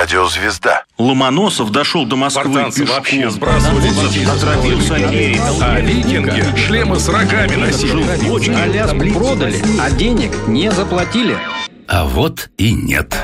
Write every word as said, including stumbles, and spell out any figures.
радиозвезда. Ломоносов дошел до Москвы Спартанцы пешком. вообще сбрасывали детей. Отравился артерией. А викинги шлемы с рогами носили. Жил в бочке. Аляску продали, а денег не заплатили. А вот и нет.